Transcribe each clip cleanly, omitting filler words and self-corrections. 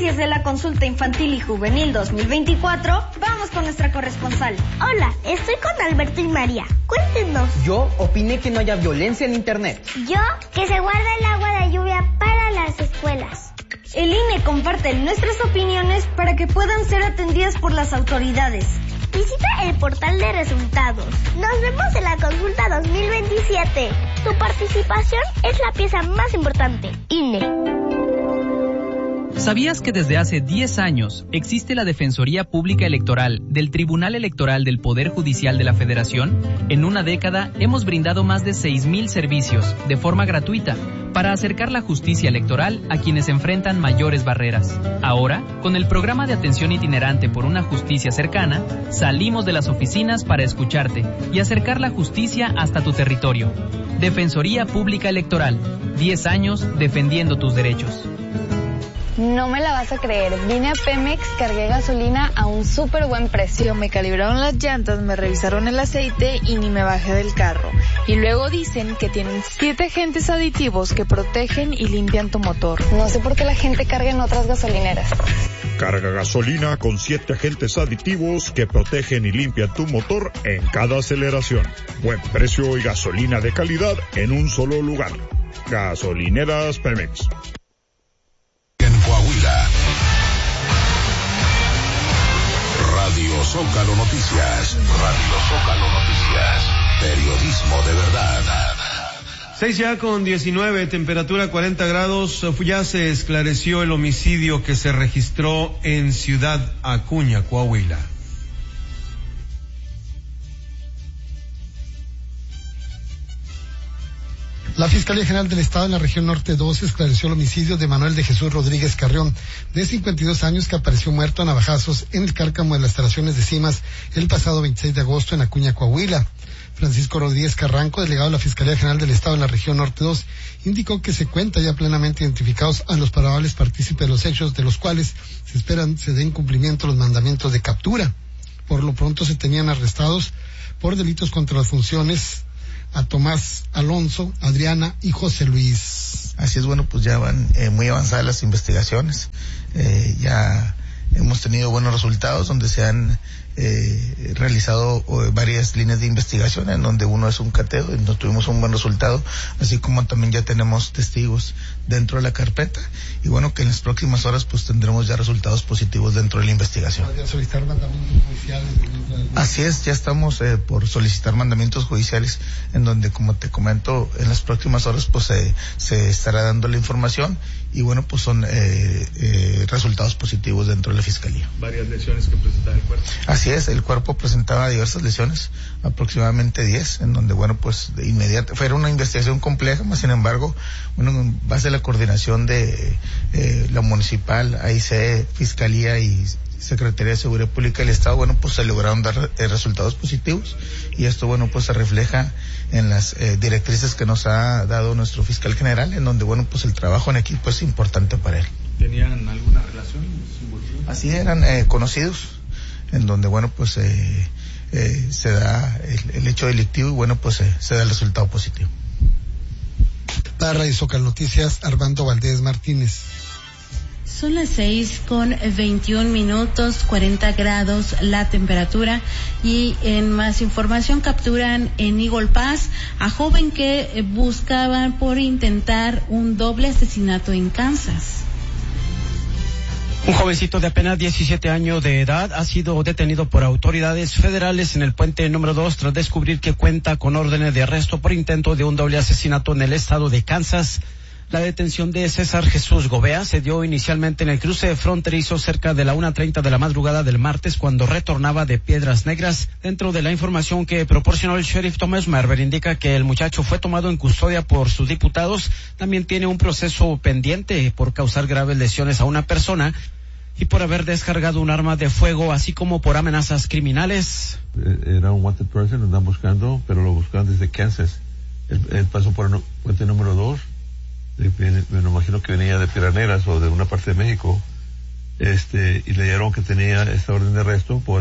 noticias de la consulta infantil y juvenil 2024, vamos con nuestra corresponsal. Hola, estoy con Alberto y María. Cuéntenos. Yo opiné que no haya violencia en internet. Yo, que se guarde el agua de lluvia para las escuelas. El INE comparte nuestras opiniones para que puedan ser atendidas por las autoridades. Visita el portal de resultados. Nos vemos en la consulta 2027. Tu participación es la pieza más importante. INE. ¿Sabías que desde hace 10 años existe la Defensoría Pública Electoral del Tribunal Electoral del Poder Judicial de la Federación? En una década hemos brindado más de 6,000 servicios de forma gratuita para acercar la justicia electoral a quienes enfrentan mayores barreras. Ahora, con el programa de atención itinerante por una justicia cercana, salimos de las oficinas para escucharte y acercar la justicia hasta tu territorio. Defensoría Pública Electoral, 10 años defendiendo tus derechos. No me la vas a creer, vine a Pemex, cargué gasolina a un súper buen precio. Me calibraron las llantas, me revisaron el aceite y ni me bajé del carro. Y luego dicen que tienen 7 agentes aditivos que protegen y limpian tu motor. No sé por qué la gente carga en otras gasolineras. Carga gasolina con 7 agentes aditivos que protegen y limpian tu motor en cada aceleración. Buen precio y gasolina de calidad en un solo lugar. Gasolineras Pemex. En Coahuila. Radio Zócalo Noticias. Radio Zócalo Noticias. Periodismo de verdad. 6 ya con 19, temperatura 40 grados. Ya se esclareció el homicidio que se registró en Ciudad Acuña, Coahuila. La Fiscalía General del Estado en la región Norte 2 esclareció el homicidio de Manuel de Jesús Rodríguez Carrión, de 52 años, que apareció muerto a navajazos en el cárcamo de las instalaciones de Cimas el pasado 26 de agosto en Acuña, Coahuila. Francisco Rodríguez Carranco, delegado de la Fiscalía General del Estado en la región Norte 2, indicó que se cuenta ya plenamente identificados a los probables partícipes de los hechos, de los cuales se esperan se den cumplimiento los mandamientos de captura. Por lo pronto se tenían arrestados por delitos contra las funciones a Tomás Alonso, Adriana y José Luis. Así es, bueno, pues ya van muy avanzadas las investigaciones. Ya hemos tenido buenos resultados donde se han realizado varias líneas de investigación, en donde uno es un cateo y nos tuvimos un buen resultado, así como también ya tenemos testigos dentro de la carpeta, y bueno, que en las próximas horas pues tendremos ya resultados positivos dentro de la investigación. ¿Podrían solicitar mandamientos judiciales? Así es, ya estamos por solicitar mandamientos judiciales, en donde, como te comento, en las próximas horas pues se estará dando la información, y bueno, pues son resultados positivos dentro de la Fiscalía. Varias lesiones que presentaba el cuerpo. Así es, el cuerpo presentaba diversas lesiones, aproximadamente 10, en donde, bueno, pues de inmediato, fue una investigación compleja, más sin embargo, bueno, en base a la coordinación de la municipal, AIC, Fiscalía y Secretaría de Seguridad Pública del Estado, bueno, pues se lograron dar resultados positivos, y esto, bueno, pues se refleja en las directrices que nos ha dado nuestro fiscal general, en donde, bueno, pues el trabajo en equipo es importante para él. ¿Tenían alguna relación? Así eran conocidos, en donde, bueno, pues se da el hecho delictivo, y bueno, pues se da el resultado positivo. Para Radio Zócalo Noticias, Armando Valdés Martínez. Son las 6:21, 40 grados la temperatura, y en más información capturan en Eagle Pass a joven que buscaban por intentar un doble asesinato en Kansas. Un jovencito de apenas 17 años de edad ha sido detenido por autoridades federales en el puente número 2 tras descubrir que cuenta con órdenes de arresto por intento de un doble asesinato en el estado de Kansas. La detención de César Jesús Gobea se dio inicialmente en el cruce fronterizo cerca de la 1:30 de la madrugada del martes, cuando retornaba de Piedras Negras. Dentro de la información que proporcionó el sheriff Thomas Marver, indica que el muchacho fue tomado en custodia por sus diputados. También tiene un proceso pendiente por causar graves lesiones a una persona y por haber descargado un arma de fuego, así como por amenazas criminales. Era un wanted person, lo andan buscando, pero lo buscaban desde Kansas. Él pasó por el puente número 2. Me imagino que venía de Piedras Negras o de una parte de México, y le dieron que tenía esta orden de arresto por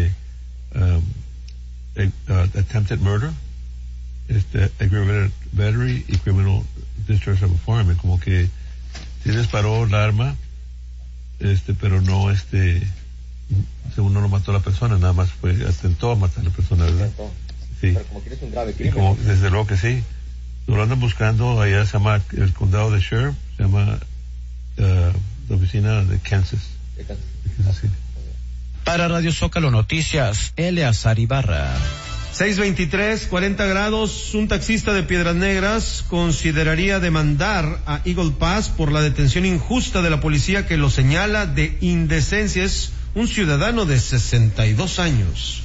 attempted murder, aggravated battery y criminal discharge of a firearm. Como que sí disparó el arma pero no, según no lo mató la persona, nada más atentó a matar a la persona, ¿verdad? Sí. Pero como que es un grave crimen. Desde luego que sí. Lo andan buscando, allá se llama el condado de Sheriff, se llama la oficina de Kansas. Sí. Para Radio Zócalo Noticias, Eleazar Ibarra. 6:23, 40 grados. Un taxista de Piedras Negras consideraría demandar a Eagle Pass por la detención injusta de la policía que lo señala de indecencia. Es un ciudadano de 62 años.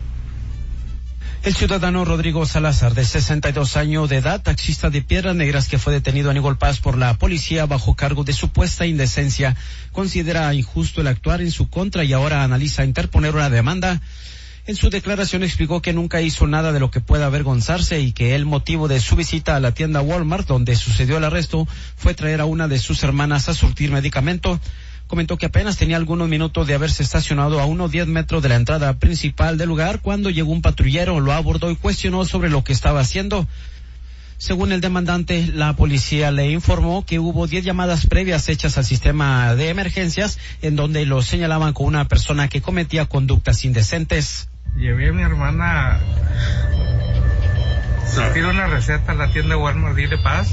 El ciudadano Rodrigo Salazar, de 62 años de edad, taxista de Piedras Negras, que fue detenido en Eagle Pass por la policía bajo cargo de supuesta indecencia, considera injusto el actuar en su contra y ahora analiza interponer una demanda. En su declaración explicó que nunca hizo nada de lo que pueda avergonzarse y que el motivo de su visita a la tienda Walmart, donde sucedió el arresto, fue traer a una de sus hermanas a surtir medicamento. Comentó que apenas tenía algunos minutos de haberse estacionado a unos 10 metros de la entrada principal del lugar cuando llegó un patrullero, lo abordó y cuestionó sobre lo que estaba haciendo. Según el demandante, la policía le informó que hubo 10 llamadas previas hechas al sistema de emergencias en donde lo señalaban como una persona que cometía conductas indecentes. Llevé a mi hermana a surtir una receta a la tienda Walmart de Paz.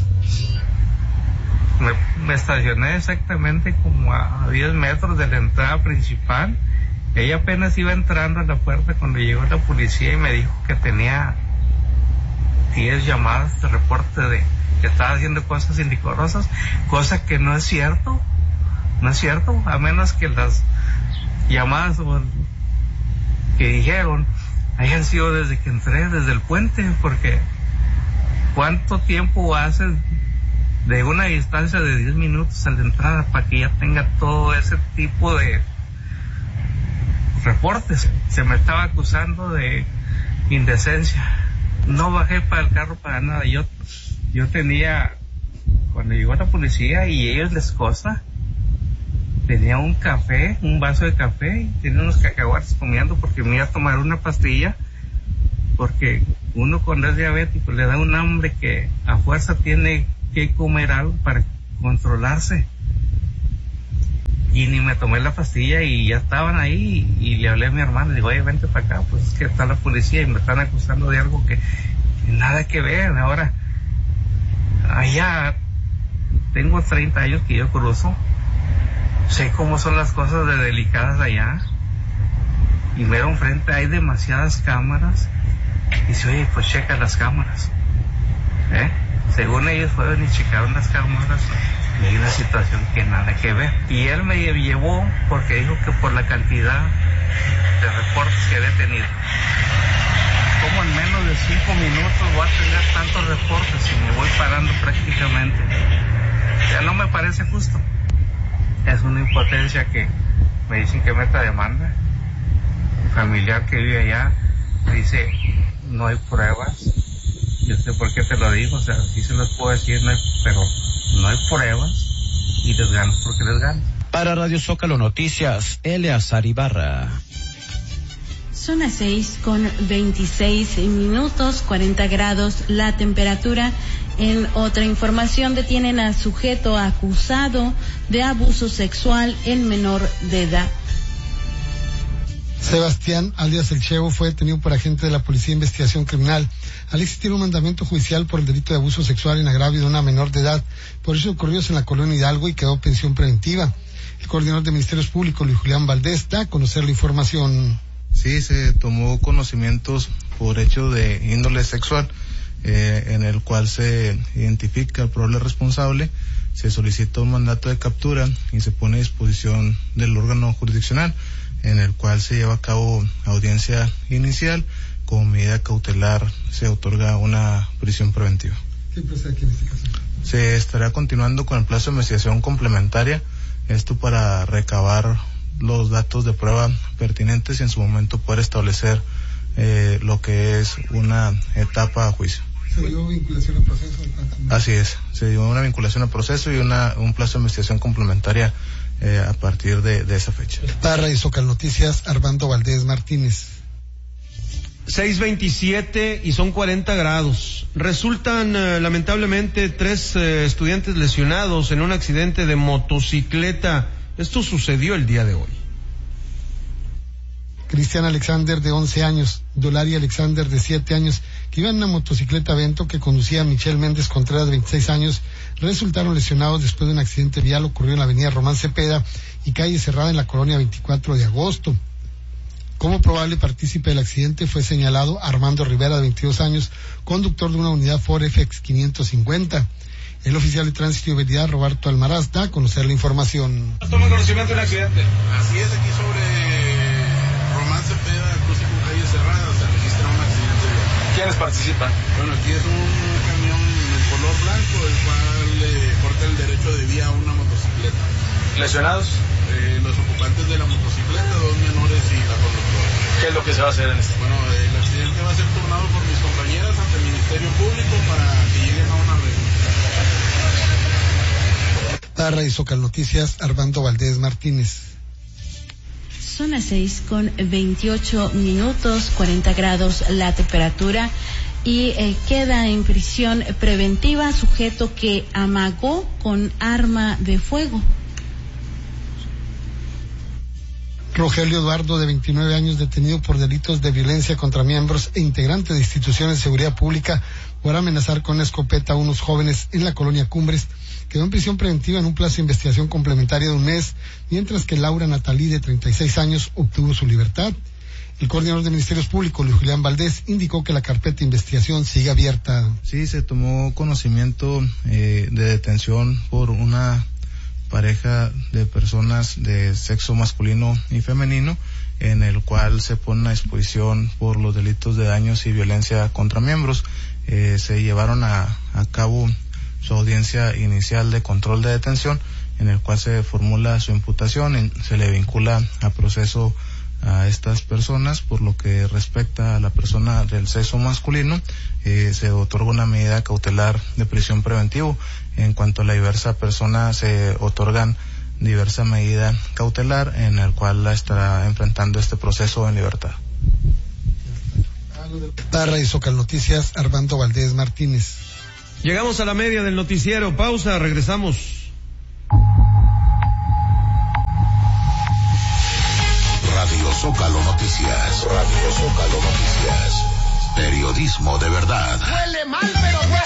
Me estacioné exactamente como a 10 metros de la entrada principal. Ella apenas iba entrando a la puerta cuando llegó la policía y me dijo que tenía 10 llamadas de reporte de que estaba haciendo cosas indecorosas, cosa que no es cierto, a menos que las llamadas que dijeron hayan sido desde que entré, desde el puente, porque ¿cuánto tiempo hace de una distancia de 10 minutos a la entrada para que ya tenga todo ese tipo de reportes? Se me estaba acusando de indecencia. No bajé para el carro para nada. Yo tenía, cuando llegó la policía y ellos les cosa, tenía un café, un vaso de café, y tenía unos cacahuates comiendo porque me iba a tomar una pastilla, porque uno cuando es diabético le da un hambre que a fuerza tiene que comer algo para controlarse. Y ni me tomé la pastilla y ya estaban ahí y le hablé a mi hermano, le digo, oye, vente para acá, pues es que está la policía y me están acusando de algo que nada que ver. Ahora, allá tengo 30 años que yo cruzo, sé cómo son las cosas de delicadas allá, y mero enfrente hay demasiadas cámaras, y dice, oye, pues checa las cámaras, según ellos fueron y checaron las cámaras, y hay una situación que nada que ver. Y él me llevó porque dijo que por la cantidad de reportes que he tenido, como en menos de 5 minutos voy a tener tantos reportes y me voy parando prácticamente. Ya no me parece justo. Es una impotencia que me dicen que meta demanda. Mi familiar que vive allá me dice, no hay pruebas. Yo sé por qué te lo digo, o sea, sí se los puedo decir, pero no hay pruebas y les gano porque les gano. Para Radio Zócalo Noticias, Eleazar Ibarra. Son las 6:26, 40 grados la temperatura. En otra información, detienen al sujeto acusado de abuso sexual en menor de edad. Sebastián, alias El Chevo, fue detenido por agente de la Policía de Investigación Criminal al existir un mandamiento judicial por el delito de abuso sexual en agravio de una menor de edad. Por eso ocurrió en la colonia Hidalgo y quedó prisión preventiva. El coordinador de Ministerios Públicos, Luis Julián Valdés, da a conocer la información. Sí, se tomó conocimientos por hecho de índole sexual, en el cual se identifica al probable responsable, se solicita un mandato de captura y se pone a disposición del órgano jurisdiccional, en el cual se lleva a cabo audiencia inicial. Como medida cautelar se otorga una prisión preventiva. ¿Qué procede aquí en este caso? Se estará continuando con el plazo de investigación complementaria, esto para recabar los datos de prueba pertinentes y en su momento poder establecer lo que es una etapa a juicio. ¿Se dio vinculación al proceso? Así es, se dio una vinculación al proceso y un plazo de investigación complementaria a partir de esa fecha. Para Radio Zócalo Noticias, Armando Valdés Martínez. 6:27 y son 40 grados. Resultan lamentablemente 3 estudiantes lesionados en un accidente de motocicleta Esto sucedió el día de hoy. Cristian Alexander, de 11 años, Dolari Alexander, de 7 años, que iban en una motocicleta Vento que conducía a Michelle Méndez Contreras, de 26 años, resultaron lesionados después de un accidente vial ocurrido en la avenida Román Cepeda y calle Cerrada en la colonia 24 de agosto. Como probable partícipe del accidente fue señalado Armando Rivera, de 22 años, conductor de una unidad Ford FX 550. El oficial de tránsito y vialidad, Roberto Almaraz, da a conocer la información. ¿Toma conocimiento del accidente? Así es, aquí sobre Román Cepeda, cruce con calle Cerrada, se registra un accidente. ¿Quiénes participan? Bueno, aquí es un camión de color blanco, el cual le corta el derecho de vía a una motocicleta. ¿Lesionados? Los ocupantes de la motocicleta, 2 menores y la conductora. ¿Qué es lo que se va a hacer en este? Bueno, el accidente va a ser turnado por mis compañeras ante el Ministerio Público para que lleguen a una resolución. Para Radio Zócalo Noticias, Armando Valdés Martínez. Son las 6:28, 40 grados la temperatura, y queda en prisión preventiva sujeto que amagó con arma de fuego. Rogelio Eduardo, de 29 años, detenido por delitos de violencia contra miembros e integrantes de instituciones de seguridad pública por amenazar con escopeta a unos jóvenes en la colonia Cumbres, quedó en prisión preventiva en un plazo de investigación complementaria de un mes, mientras que Laura Natalí, de 36 años, obtuvo su libertad. El coordinador de Ministerios Públicos, Luis Julián Valdés, indicó que la carpeta de investigación sigue abierta. Sí, se tomó conocimiento de detención por una pareja de personas de sexo masculino y femenino, en el cual se pone a disposición por los delitos de daños y violencia contra miembros. Se llevaron a cabo su audiencia inicial de control de detención, en el cual se formula su imputación y se le vincula a proceso a estas personas. Por lo que respecta a la persona del sexo masculino, se otorga una medida cautelar de prisión preventivo. En cuanto a la diversa persona, se otorgan diversa medida cautelar, en el cual la estará enfrentando este proceso en libertad. Para Radio Zócalo Noticias, Armando Valdés Martínez. Llegamos a la media del noticiero. Pausa, regresamos. Radio Zócalo Noticias. Radio Zócalo Noticias. Periodismo de verdad. Huele mal, pero no es